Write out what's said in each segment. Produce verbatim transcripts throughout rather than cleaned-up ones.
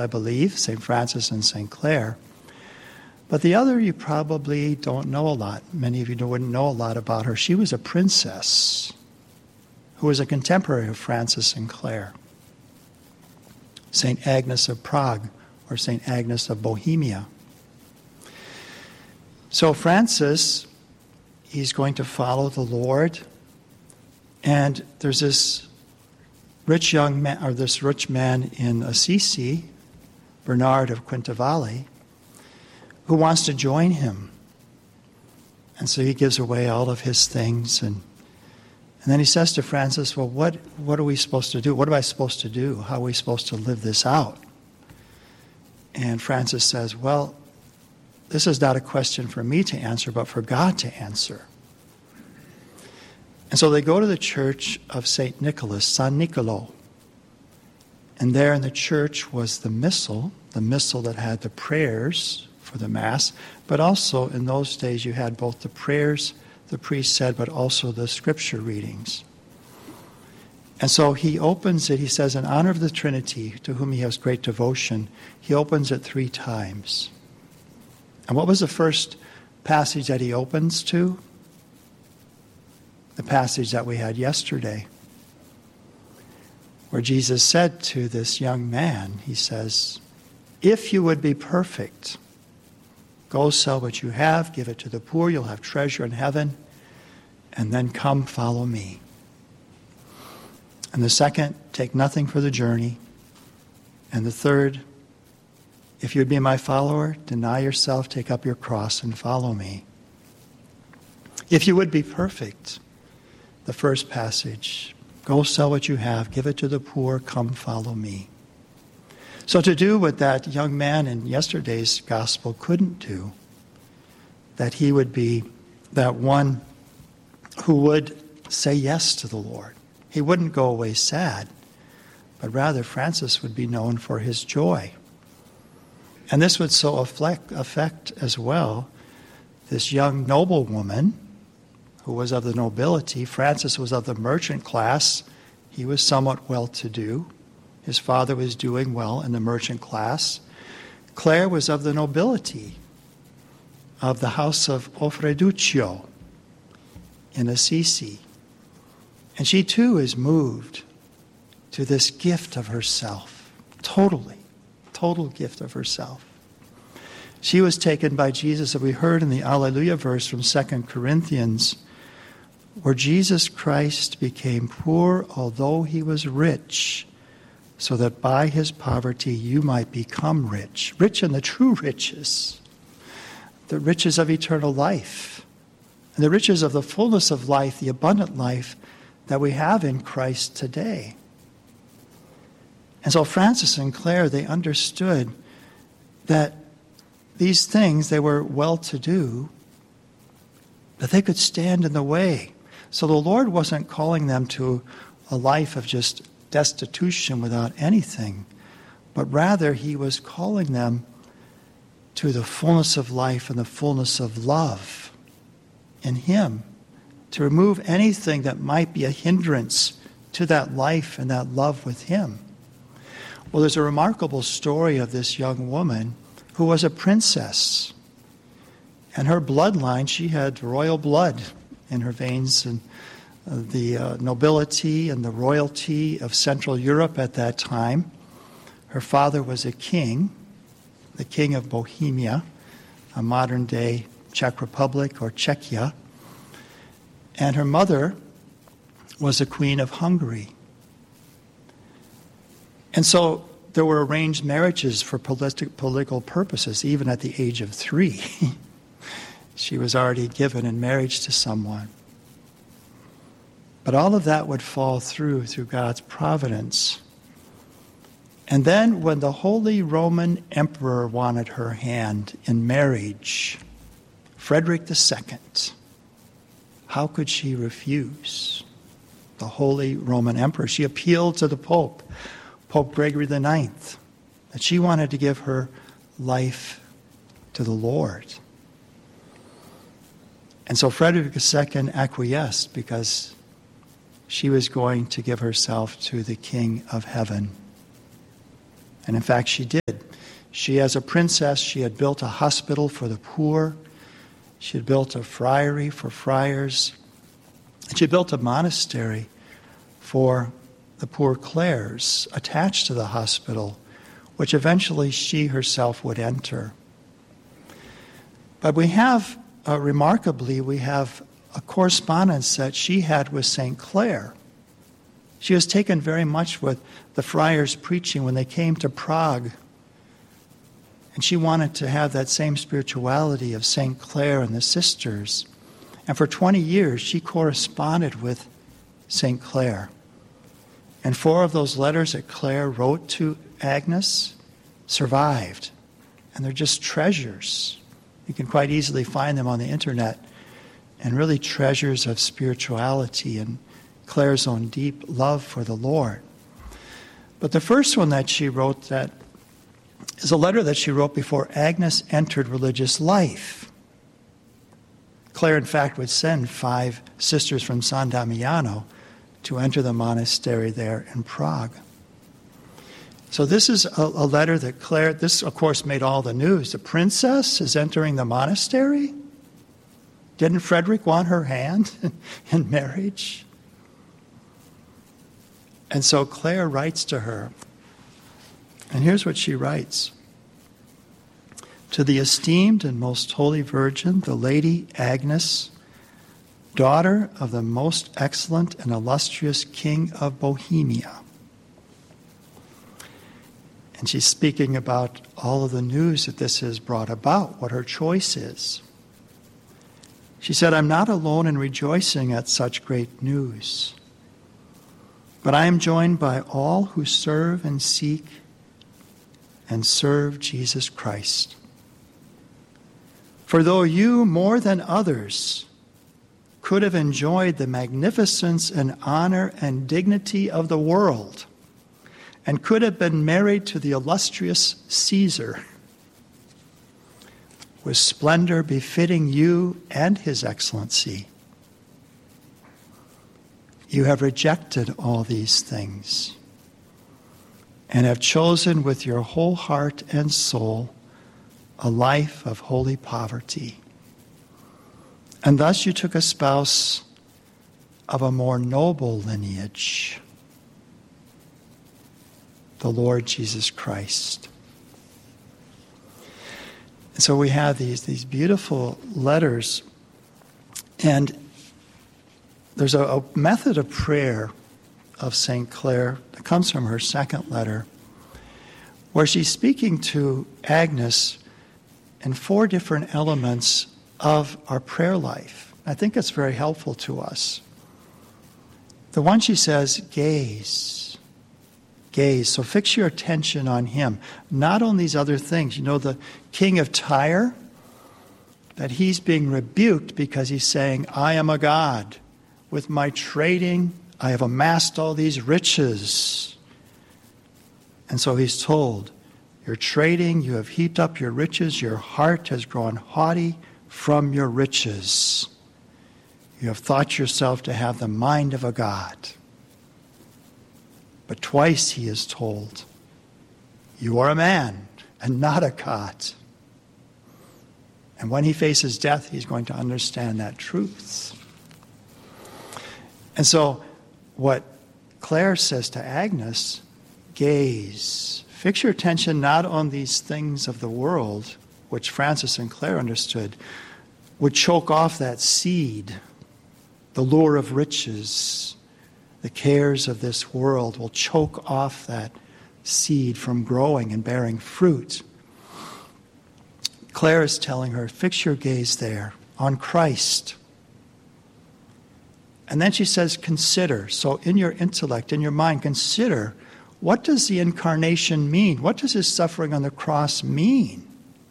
I believe, Saint Francis and Saint Clare. But the other you probably don't know a lot. Many of you wouldn't know a lot about her. She was a princess who was a contemporary of Francis and Clare. Saint Agnes of Prague, or Saint Agnes of Bohemia. So Francis, he's going to follow the Lord, and there's this rich young man, or this rich man in Assisi, Bernard of Quintavalle, who wants to join him. And so he gives away all of his things, and and then he says to Francis, well, what, what are we supposed to do? What am I supposed to do? How are we supposed to live this out? And Francis says, well, this is not a question for me to answer, but for God to answer. And so they go to the church of Saint Nicholas, San Nicolo. And there in the church was the missal, the missal that had the prayers for the Mass, but also in those days you had both the prayers the priest said, but also the scripture readings. And so he opens it, he says, in honor of the Trinity, to whom he has great devotion, he opens it three times. And what was the first passage that he opens to? The passage that we had yesterday, where Jesus said to this young man, he says, if you would be perfect, go sell what you have, give it to the poor, you'll have treasure in heaven, and then come follow me. And the second, take nothing for the journey. And the third, if you'd be my follower, deny yourself, take up your cross, and follow me. If you would be perfect, the first passage, go sell what you have, give it to the poor, come follow me. So to do what that young man in yesterday's gospel couldn't do, that he would be that one who would say yes to the Lord. He wouldn't go away sad, but rather Francis would be known for his joy. And this would so affect, affect as well this young noblewoman who was of the nobility. Francis was of the merchant class. He was somewhat well-to-do. His father was doing well in the merchant class. Clare was of the nobility, of the house of Offreduccio in Assisi. And she too is moved to this gift of herself, totally, total gift of herself. She was taken by Jesus, as we heard in the Alleluia verse from Second Corinthians, where Jesus Christ became poor although he was rich, so that by his poverty you might become rich, rich in the true riches, the riches of eternal life, and the riches of the fullness of life, the abundant life that we have in Christ today. And so Francis and Clare, they understood that these things, they were well-to-do, but they could stand in the way. So the Lord wasn't calling them to a life of just destitution without anything, but rather he was calling them to the fullness of life and the fullness of love in him, to remove anything that might be a hindrance to that life and that love with him. Well, there's a remarkable story of this young woman who was a princess, and her bloodline, she had royal blood in her veins, and the uh, nobility and the royalty of Central Europe at that time. Her father was a king, the king of Bohemia, a modern-day Czech Republic or Czechia, and her mother was a queen of Hungary. And so there were arranged marriages for politi- political purposes, even at the age of three. She was already given in marriage to someone. But all of that would fall through, through God's providence. And then when the Holy Roman Emperor wanted her hand in marriage, Frederick the Second, how could she refuse? The Holy Roman Emperor. She appealed to the Pope, Pope Gregory the Ninth, that she wanted to give her life to the Lord. And so Frederick the Second acquiesced because she was going to give herself to the King of Heaven. And in fact, she did. She, as a princess, she had built a hospital for the poor. She had built a friary for friars. And she built a monastery for the poor Clares attached to the hospital, which eventually she herself would enter. But we have, uh, remarkably, we have a correspondence that she had with Saint Clare. She was taken very much with the friars preaching when they came to Prague. And she wanted to have that same spirituality of Saint Clare and the sisters. And for twenty years, she corresponded with Saint Clare. And four of those letters that Clare wrote to Agnes survived. And they're just treasures. You can quite easily find them on the internet. And really treasures of spirituality and Clare's own deep love for the Lord. But the first one that she wrote that is a letter that she wrote before Agnes entered religious life. Clare, in fact, would send five sisters from San Damiano to enter the monastery there in Prague. So this is a, a letter that Clare, this of course made all the news. The princess is entering the monastery? Didn't Frederick want her hand in marriage? And so Clare writes to her, and here's what she writes. To the esteemed and most holy Virgin, the Lady Agnes, daughter of the most excellent and illustrious King of Bohemia. And she's speaking about all of the news that this has brought about, what her choice is. She said, I'm not alone in rejoicing at such great news, but I am joined by all who serve and seek and serve Jesus Christ. For though you, more than others, could have enjoyed the magnificence and honor and dignity of the world, and could have been married to the illustrious Caesar, with splendor befitting you and his excellency, you have rejected all these things and have chosen with your whole heart and soul a life of holy poverty. And thus you took a spouse of a more noble lineage, the Lord Jesus Christ. And so we have these, these beautiful letters, and there's a, a method of prayer of Saint Clare that comes from her second letter, where she's speaking to Agnes in four different elements of our prayer life. I think it's very helpful to us. The one she says, gaze. Gaze. So fix your attention on him, not on these other things. You know, the king of Tyre, that he's being rebuked because he's saying, I am a god. With my trading, I have amassed all these riches. And so he's told, you're trading, you have heaped up your riches, your heart has grown haughty from your riches. You have thought yourself to have the mind of a god. But twice he is told, you are a man and not a god. And when he faces death, he's going to understand that truth. And so what Clare says to Agnes, gaze. Fix your attention not on these things of the world, which Francis and Clare understood, would choke off that seed, the lure of riches. The cares of this world will choke off that seed from growing and bearing fruit. Clare is telling her, fix your gaze there on Christ. And then she says, consider. So in your intellect, in your mind, consider, what does the incarnation mean? What does his suffering on the cross mean?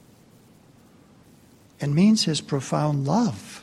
It means his profound love.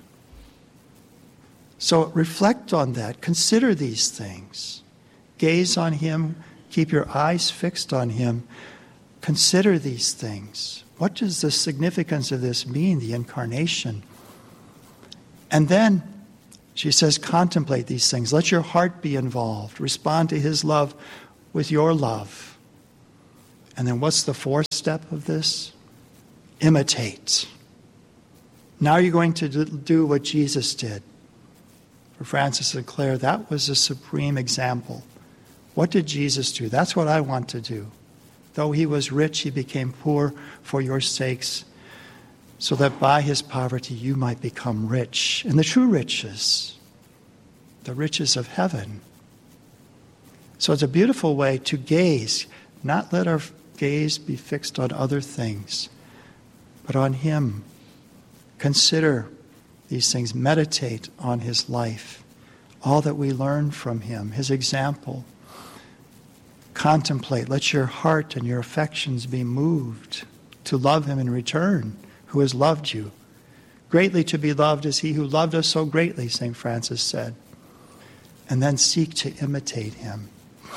So reflect on that. Consider these things. Gaze on him. Keep your eyes fixed on him. Consider these things. What does the significance of this mean, the incarnation? And then she says, contemplate these things. Let your heart be involved. Respond to his love with your love. And then what's the fourth step of this? Imitate. Now you're going to do what Jesus did. For Francis and Clare, that was a supreme example. What did Jesus do? That's what I want to do. Though he was rich, he became poor for your sakes, so that by his poverty you might become rich. And the true riches, the riches of heaven. So it's a beautiful way to gaze, not let our gaze be fixed on other things, but on him. Consider these things, meditate on his life, all that we learn from him, his example. Contemplate, let your heart and your affections be moved to love him in return, who has loved you. Greatly to be loved is he who loved us so greatly, Saint Francis said. And then seek to imitate him.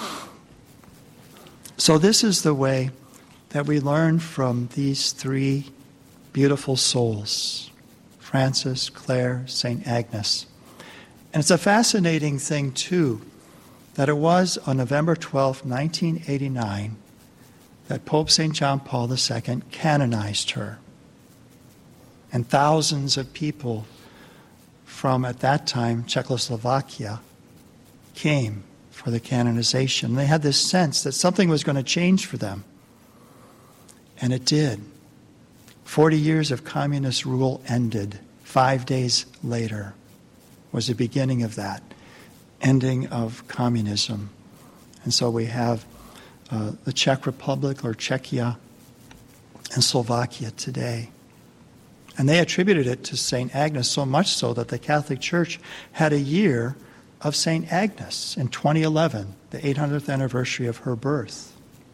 So this is the way that we learn from these three beautiful souls, Francis, Clare, Saint Agnes. And it's a fascinating thing, too, that it was on November twelfth, nineteen eighty-nine, that Pope Saint John Paul the Second canonized her. And thousands of people from, at that time, Czechoslovakia came for the canonization. They had this sense that something was going to change for them. And it did. Forty years of communist rule ended. Five days later was the beginning of that, ending of communism. And so we have uh, the Czech Republic, or Czechia, and Slovakia today. And they attributed it to Saint Agnes, so much so that the Catholic Church had a year of Saint Agnes in twenty eleven, the eight hundredth anniversary of her birth.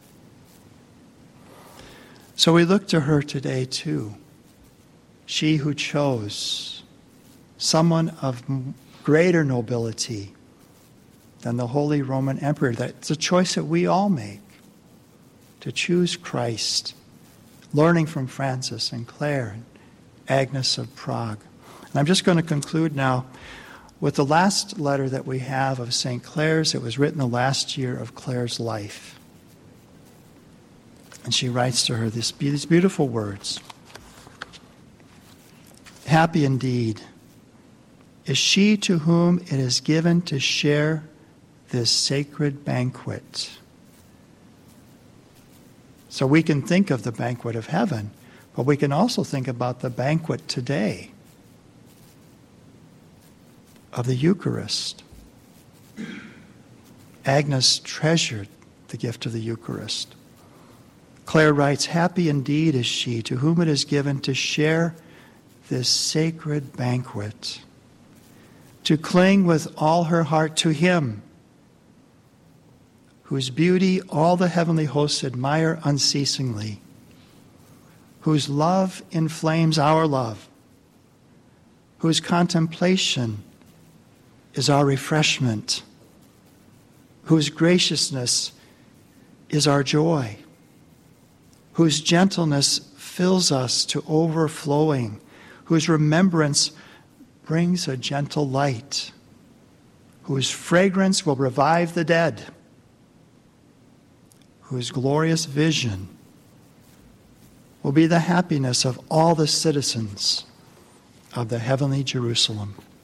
So we look to her today too. She who chose someone of greater nobility than the Holy Roman Emperor. That's a choice that we all make, to choose Christ, learning from Francis and Clare and Agnes of Prague. And I'm just going to conclude now with the last letter that we have of Saint Clare's. It was written the last year of Clare's life. And she writes to her this, these beautiful words. Happy indeed is she to whom it is given to share this sacred banquet. So we can think of the banquet of heaven, but we can also think about the banquet today of the Eucharist. Agnes treasured the gift of the Eucharist. Clare writes, happy indeed is she to whom it is given to share this sacred banquet, to cling with all her heart to him, whose beauty all the heavenly hosts admire unceasingly, whose love inflames our love, whose contemplation is our refreshment, whose graciousness is our joy, whose gentleness fills us to overflowing, whose remembrance brings a gentle light, whose fragrance will revive the dead, whose glorious vision will be the happiness of all the citizens of the heavenly Jerusalem.